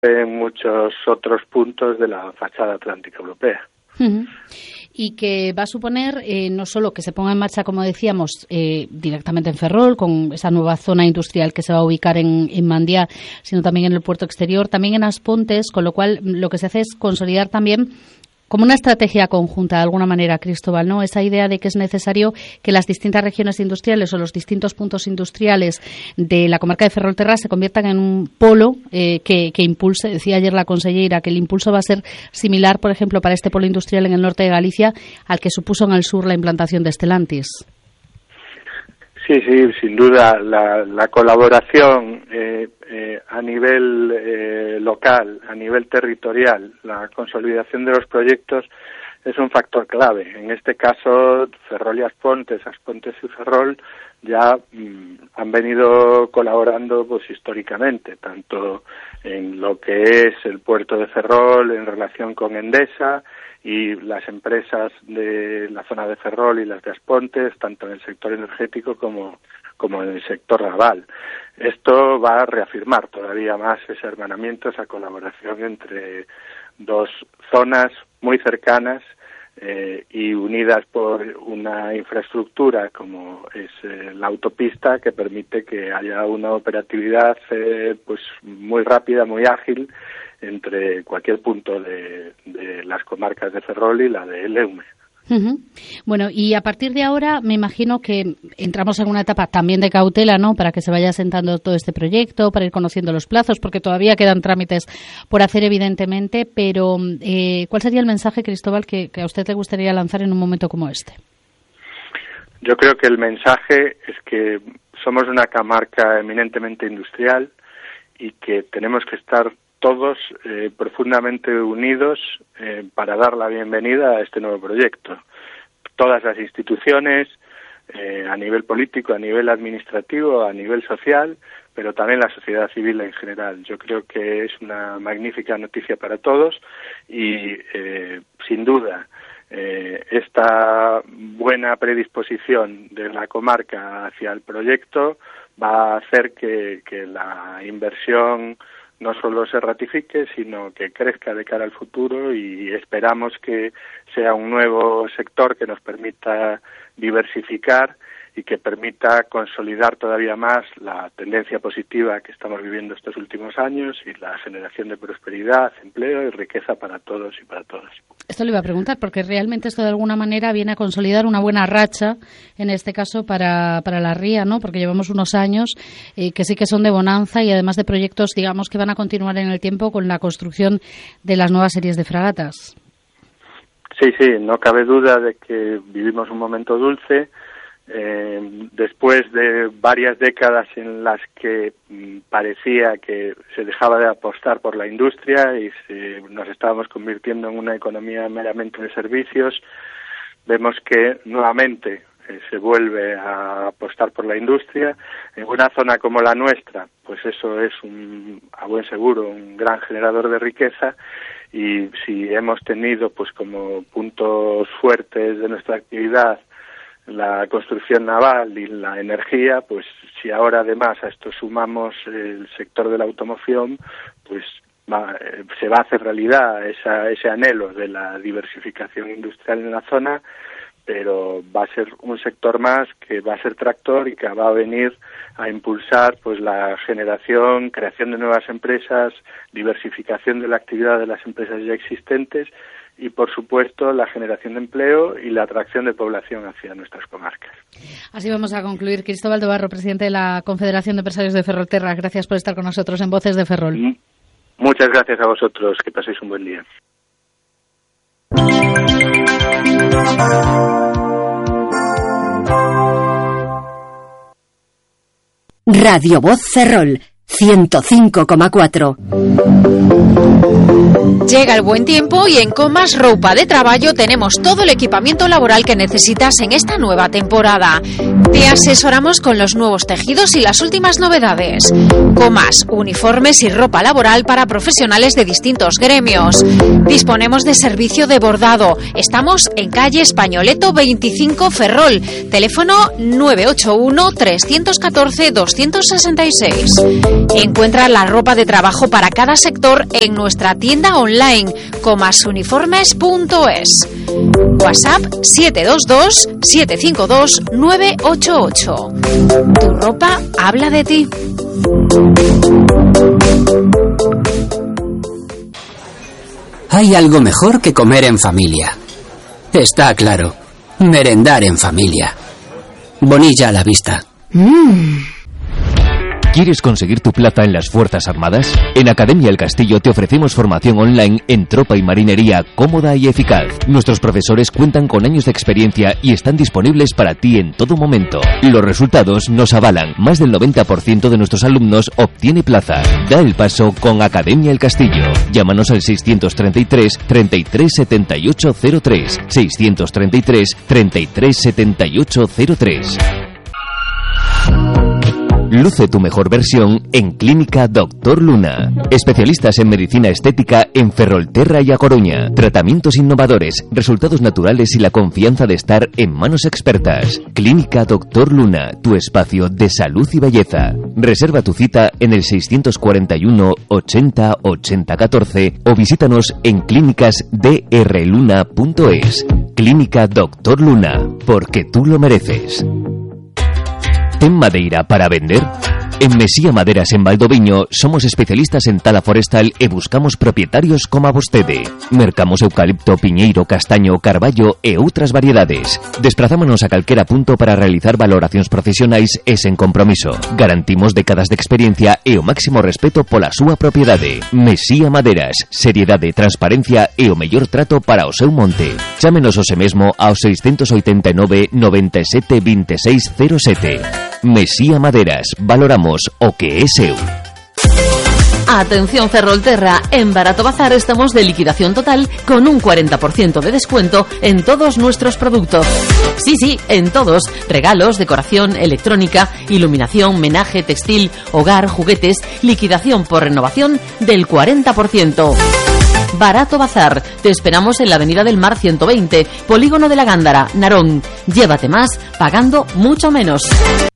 en muchos otros puntos de la fachada atlántica europea. Y que va a suponer no solo que se ponga en marcha, como decíamos, directamente en Ferrol, con esa nueva zona industrial que se va a ubicar en Mandiá, sino también en el puerto exterior, también en As Pontes, con lo cual lo que se hace es consolidar también como una estrategia conjunta, de alguna manera, Cristóbal, ¿no? Esa idea de que es necesario que las distintas regiones industriales o los distintos puntos industriales de la comarca de Ferrolterra se conviertan en un polo que impulse, decía ayer la consellera, que el impulso va a ser similar, por ejemplo, para este polo industrial en el norte de Galicia, al que supuso en el sur la implantación de Stellantis. Sí, sin duda, la colaboración a nivel local, a nivel territorial, la consolidación de los proyectos es un factor clave. En este caso, Ferrol y As Pontes y Ferrol ya han venido colaborando pues históricamente, tanto en lo que es el puerto de Ferrol en relación con Endesa y las empresas de la zona de Ferrol y las de As Pontes, tanto en el sector energético como en el sector naval. Esto va a reafirmar todavía más ese hermanamiento, esa colaboración entre dos zonas muy cercanas y unidas por una infraestructura como es la autopista, que permite que haya una operatividad pues muy rápida, muy ágil entre cualquier punto de las comarcas de Ferrol y la de Leume. Bueno, y a partir de ahora me imagino que entramos en una etapa también de cautela, ¿no?, para que se vaya asentando todo este proyecto, para ir conociendo los plazos, porque todavía quedan trámites por hacer, evidentemente, pero ¿cuál sería el mensaje, Cristóbal, que a usted le gustaría lanzar en un momento como este? Yo creo que el mensaje es que somos una comarca eminentemente industrial y que tenemos que estar todos profundamente unidos para dar la bienvenida a este nuevo proyecto. Todas las instituciones, a nivel político, a nivel administrativo, a nivel social, pero también la sociedad civil en general. Yo creo que es una magnífica noticia para todos y, sin duda, esta buena predisposición de la comarca hacia el proyecto va a hacer que la inversión no solo se ratifique, sino que crezca de cara al futuro, y esperamos que sea un nuevo sector que nos permita diversificar y que permita consolidar todavía más la tendencia positiva que estamos viviendo estos últimos años y la generación de prosperidad, empleo y riqueza para todos y para todas. Esto le iba a preguntar, porque realmente esto de alguna manera viene a consolidar una buena racha, en este caso para la ría, ¿no? Porque llevamos unos años que sí que son de bonanza y además de proyectos, digamos, que van a continuar en el tiempo con la construcción de las nuevas series de fragatas. Sí, no cabe duda de que vivimos un momento dulce. Después de varias décadas en las que parecía que se dejaba de apostar por la industria y nos estábamos convirtiendo en una economía meramente de servicios, vemos que nuevamente se vuelve a apostar por la industria. En una zona como la nuestra, pues eso es a buen seguro un gran generador de riqueza, y si hemos tenido pues como puntos fuertes de nuestra actividad la construcción naval y la energía, pues si ahora además a esto sumamos el sector de la automoción, pues se va a hacer realidad ese anhelo de la diversificación industrial en la zona, pero va a ser un sector más que va a ser tractor y que va a venir a impulsar pues la generación, creación de nuevas empresas, diversificación de la actividad de las empresas ya existentes y, por supuesto, la generación de empleo y la atracción de población hacia nuestras comarcas. Así vamos a concluir. Cristóbal de Barro, presidente de la Confederación de Empresarios de Ferrolterra, gracias por estar con nosotros en Voces de Ferrol. Muchas gracias a vosotros. Que paséis un buen día. Radio Voz Ferrol 105,4. Llega el buen tiempo trabajo y en Comas Roupa de Traballo tenemos todo el equipamiento laboral que necesitas en esta nueva temporada. Te asesoramos con los nuevos tejidos y las últimas novedades. Comas, uniformes y ropa laboral para profesionales de distintos gremios. Disponemos de servicio de bordado. Estamos en calle Españoleto 25 Ferrol. Teléfono 981 314 266. Encuentra la ropa de trabajo para cada sector en nuestra tienda online comasuniformes.es. WhatsApp 722 752 988. Tu ropa habla de ti. Hay algo mejor que comer en familia. Está claro. Merendar en familia. Bonilla a la vista. ¿Quieres conseguir tu plaza en las Fuerzas Armadas? En Academia El Castillo te ofrecemos formación online en tropa y marinería cómoda y eficaz. Nuestros profesores cuentan con años de experiencia y están disponibles para ti en todo momento. Los resultados nos avalan. Más del 90% de nuestros alumnos obtiene plaza. Da el paso con Academia El Castillo. Llámanos al 633 33 78 03. 633 33 78 03. Luce tu mejor versión en Clínica Doctor Luna. Especialistas en medicina estética en Ferrolterra y A Coruña. Tratamientos innovadores, resultados naturales y la confianza de estar en manos expertas. Clínica Doctor Luna, tu espacio de salud y belleza. Reserva tu cita en el 641 80 80 14 o visítanos en clínicasdrluna.es. Clínica Doctor Luna, porque tú lo mereces. ¿En madeira para vender? En Mesía Maderas en Valdoviño somos especialistas en tala forestal e buscamos propietarios como a vostede. Mercamos eucalipto, piñeiro, castaño, carballo e outras variedades. Desprazámonos a calquera punto para realizar valoracións profesionais e sen compromiso. Garantimos décadas de experiencia e o máximo respeto pola súa propiedade. Mesía Maderas, seriedade, transparencia e o mellor trato para o seu monte. Chámenos hoxe mesmo ao 689 97 26 07. Mesía Maderas, valoramos o que é seu. Atención Ferrolterra, en Barato Bazar estamos de liquidación total con un 40% de descuento en todos nuestros productos. Sí, en todos. Regalos, decoración, electrónica, iluminación, menaje, textil, hogar, juguetes, liquidación por renovación del 40%. Barato Bazar. Te esperamos en la Avenida del Mar 120, Polígono de la Gándara, Narón. Llévate más pagando mucho menos.